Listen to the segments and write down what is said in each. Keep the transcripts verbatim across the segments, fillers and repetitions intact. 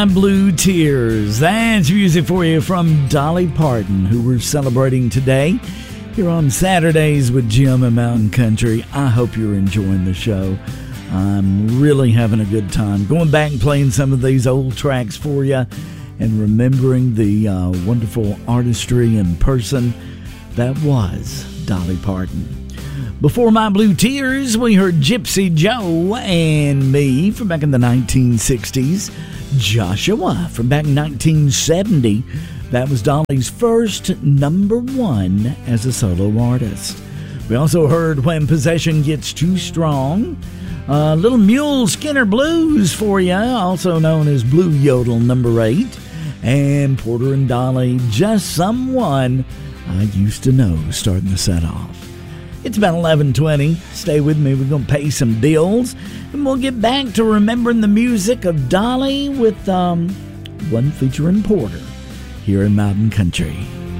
Blue Tears. That's music for you from Dolly Parton, who we're celebrating today here on Saturdays with Jim and Mountain Country. I hope you're enjoying the show. I'm really having a good time going back and playing some of these old tracks for you and remembering the uh, wonderful artistry and person that was Dolly Parton. Before My Blue Tears, we heard Gypsy Joe and Me from back in the nineteen sixties. Joshua from back in nineteen seventy. That was Dolly's first number one as a solo artist. We also heard When Possession Gets Too Strong. Uh, Little Mule Skinner Blues for you, also known as Blue Yodel number eight. And Porter and Dolly, Just Someone I Used to Know, starting the set off. It's about eleven twenty. Stay with me. We're going to pay some bills. And we'll get back to remembering the music of Dolly with um, one featuring Porter here in Mountain Country.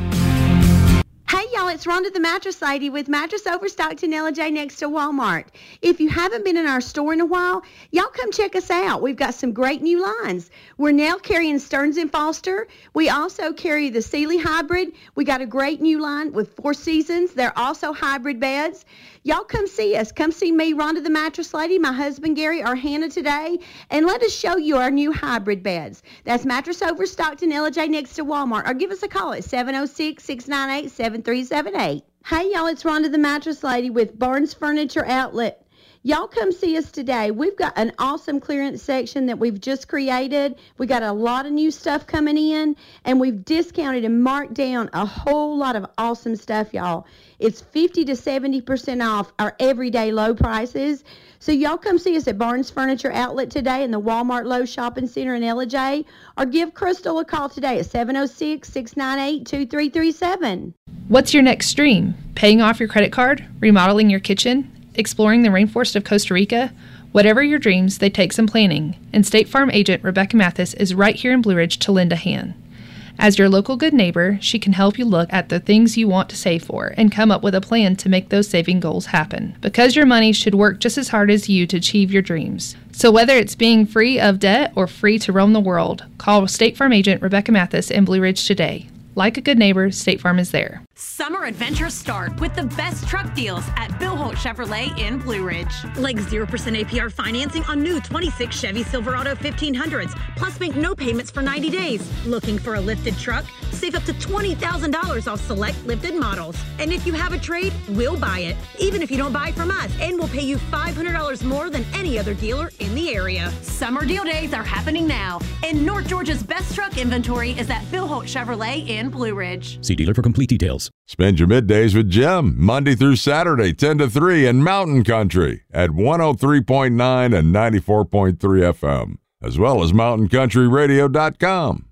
Hey, y'all. It's Rhonda the Mattress Lady with Mattress Overstocked in L J next to Walmart. If you haven't been in our store in a while, y'all come check us out. We've got some great new lines. We're now carrying Stearns and Foster. We also carry the Sealy Hybrid. We got a great new line with Four Seasons. They're also hybrid beds. Y'all come see us. Come see me, Rhonda the Mattress Lady, my husband Gary, or Hannah today, and let us show you our new hybrid beds. That's Mattress Overstocked in L J next to Walmart, or give us a call at seven oh six, six nine eight, seven three seven eight. Hey, y'all, it's Rhonda the Mattress Lady with Barnes Furniture Outlet. Y'all come see us today. We've got an awesome clearance section that we've just created. We got a lot of new stuff coming in, and we've discounted and marked down a whole lot of awesome stuff, y'all. It's fifty to seventy percent off our everyday low prices. So y'all come see us at Barnes Furniture Outlet today in the Walmart Lowe's Shopping Center in L J, or give Crystal a call today at seven oh six, six nine eight, two three three seven. What's your next dream? Paying off your credit card? Remodeling your kitchen? Exploring the rainforest of Costa Rica? Whatever your dreams, they take some planning, and State Farm agent Rebecca Mathis is right here in Blue Ridge to lend a hand. As your local good neighbor, she can help you look at the things you want to save for and come up with a plan to make those saving goals happen. Because your money should work just as hard as you to achieve your dreams. So whether it's being free of debt or free to roam the world, call State Farm agent Rebecca Mathis in Blue Ridge today. Like a good neighbor, State Farm is there. Summer adventures start with the best truck deals at Bill Holt Chevrolet in Blue Ridge. Like zero percent A P R financing on new twenty-six Chevy Silverado fifteen hundreds, plus make no payments for ninety days. Looking for a lifted truck? Save up to twenty thousand dollars off select lifted models. And if you have a trade, we'll buy it, even if you don't buy from us, and we'll pay you five hundred dollars more than any other dealer in the area. Summer deal days are happening now, and North Georgia's best truck inventory is at Bill Holt Chevrolet in Blue Ridge. See dealer for complete details. Spend your middays with Jim, Monday through Saturday, ten to three in Mountain Country at one oh three point nine and ninety-four point three F M, as well as mountain country radio dot com.